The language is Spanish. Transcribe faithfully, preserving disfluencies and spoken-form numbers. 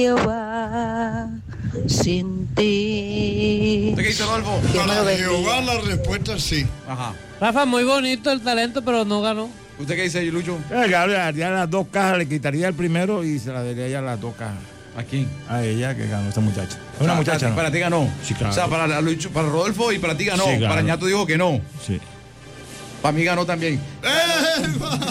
Jehová, sin ti. ¿Usted qué dice, Rodolfo? Para Jehová la respuesta es sí. Ajá. Rafa, muy bonito el talento, pero no ganó. ¿Usted qué dice, Lucho? Eh, Gabriel, ya las dos cajas le quitaría el primero y se la daría ya las dos cajas. ¿A quién? A ella que ganó, esta muchacha. Es una Ah, muchacha. Para, ¿no? para ti ganó. Sí, claro. O sea, para, la Lucho- para Rodolfo y para ti ganó. Sí, claro. Para Ñato dijo que no. Sí. Para mí ganó también. ¡Eh!